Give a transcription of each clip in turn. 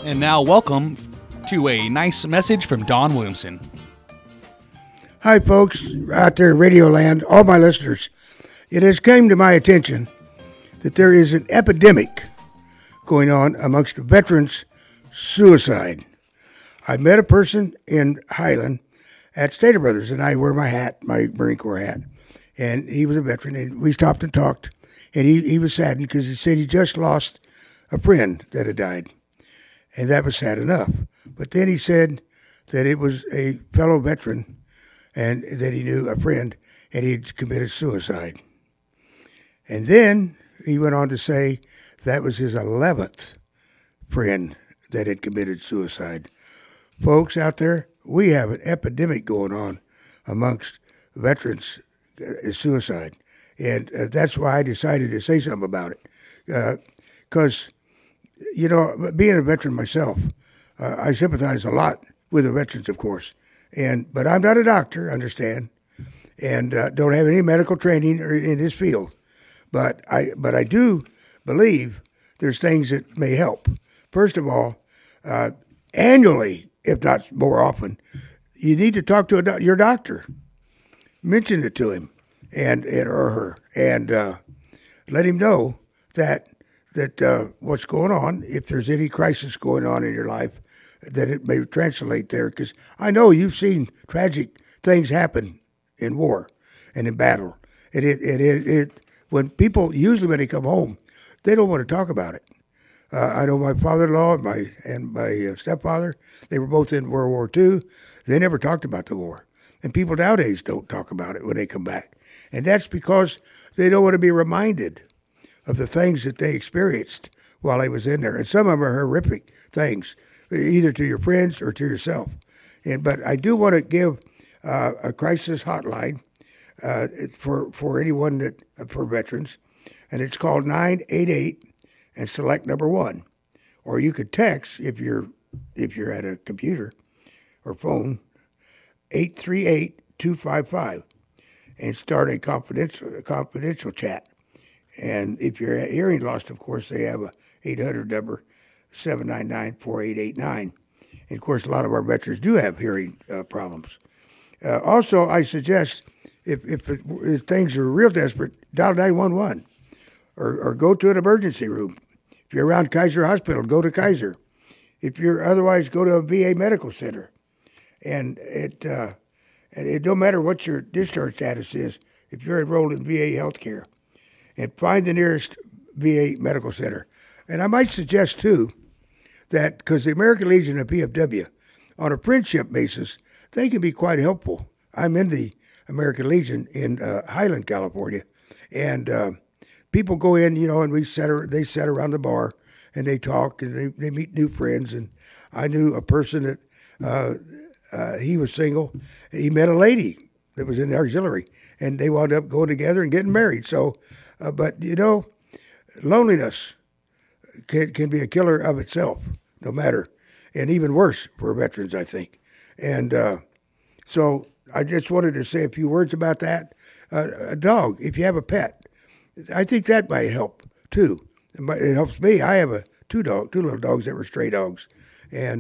And now, welcome to a nice message from Don Williamson. Hi, folks out there in Radio Land, all my listeners. It has come to my attention that there is an epidemic going on amongst the veterans' suicide. I met a person in Highland at Stater Brothers, and I wear my hat, my Marine Corps hat. And he was a veteran, and we stopped and talked. And he was saddened because he said he just lost a friend that had died. And that was sad enough. But then he said that it was a fellow veteran and that he knew, a friend, and he'd committed suicide. And then he went on to say that was his 11th friend that had committed suicide. Folks out there, we have an epidemic going on amongst veterans' suicide. And that's why I decided to say something about it. Because, you know, being a veteran myself, I sympathize a lot with the veterans, of course. But I'm not a doctor, understand, and don't have any medical training in this field. But I do believe there's things that may help. First of all, annually, if not more often, you need to talk to your doctor. Mention it to him and or her, and let him know that what's going on. If there's any crisis going on in your life, that it may translate there. Because I know you've seen tragic things happen in war and in battle, and it when people, usually when they come home, they don't want to talk about it. I know my father-in-law and my stepfather, they were both in World War II. They never talked about the war. And people nowadays don't talk about it when they come back. And that's because they don't want to be reminded of the things that they experienced while they was in there. And some of them are horrific things, either to your friends or to yourself. But I do want to give a crisis hotline for anyone for veterans, and it's called 988 and select number 1. Or you could text if you're at a computer or phone 838-255 and start a confidential chat. And if you're hearing lost, of course, they have a 800 number 799-4889. And of course, a lot of our veterans do have hearing problems. Also, I suggest if things are real desperate, dial 911 or go to an emergency room. If you're around Kaiser Hospital, go to Kaiser. If you're otherwise, go to a VA medical center. And it don't matter what your discharge status is, if you're enrolled in VA healthcare, and find the nearest VA medical center. And I might suggest, too, that because the American Legion and PFW, on a friendship basis, they can be quite helpful. I'm in the American Legion in Highland, California, and people go in, you know, and they sit around the bar, and they talk, and they meet new friends. And I knew a person that he was single. He met a lady that was in the auxiliary, and they wound up going together and getting married. So, but, you know, loneliness can be a killer of itself, no matter, and even worse for veterans, I think. And so I just wanted to say a few words about that. A dog, if you have a pet, I think that might help too. It helps me. I have two little dogs that were stray dogs, and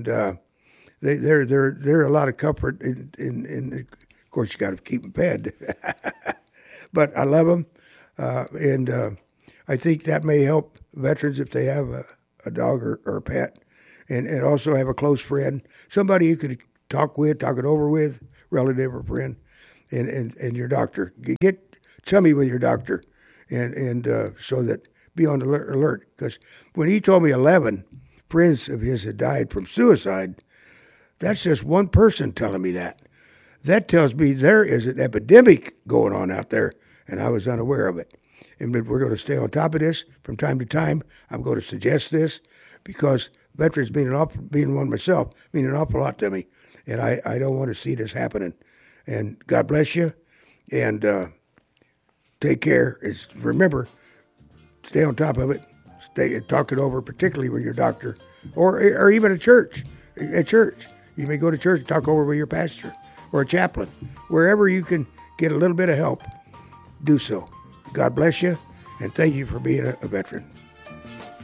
they're a lot of comfort. In of course, you got to keep them fed, but I love them, and I think that may help veterans if they have a dog or a pet, and also have a close friend, somebody you could talk it over with, relative or friend, and your doctor. Get chummy with your doctor, and so that be on alert. Because when he told me 11 friends of his had died from suicide, that's just one person telling me that. That tells me there is an epidemic going on out there, and I was unaware of it. And we're going to stay on top of this from time to time. I'm going to suggest this because veterans being one myself mean an awful lot to me, and I don't want to see this happening. And God bless you, and take care. Remember, stay on top of it. Talk it over, particularly with your doctor, or even a church. At church, you may go to church and talk over with your pastor or a chaplain. Wherever you can get a little bit of help, do so. God bless you, and thank you for being a veteran.